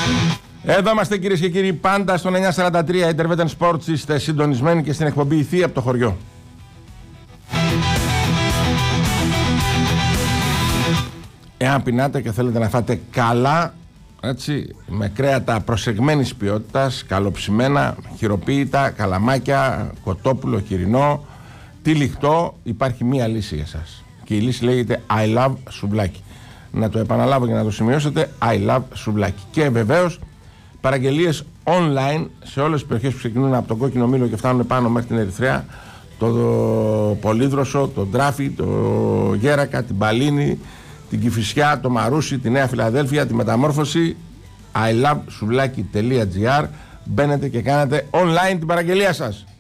Εδώ είμαστε κυρίες και κύριοι, πάντα στο 943 Intervention Sports. Είστε συντονισμένοι και στην εκπομπή η Θεία από το χωριό. Εάν πεινάτε και θέλετε να φάτε καλά, έτσι, με κρέατα προσεγμένης ποιότητας, καλοψημένα, χειροποίητα, καλαμάκια, κοτόπουλο, χοιρινό, τυλιχτό, υπάρχει μία λύση για εσάς. Και η λύση λέγεται I love σουβλάκι. Να το επαναλάβω για να το σημειώσετε, I love σουβλάκι. Και βεβαίως παραγγελίες online σε όλες τις περιοχές που ξεκινούν από τον Κόκκινο Μήλο και φτάνουν πάνω μέχρι την Ερυθρέα, το Πολύδροσο, το Ντράφι, το Γέρακα, την Παλίνη, την Κηφισιά, το Μαρούσι, τη Νέα Φιλαδέλφια, τη Μεταμόρφωση. ilovesουβλάκι.gr. Μπαίνετε και κάνετε online την παραγγελία σας.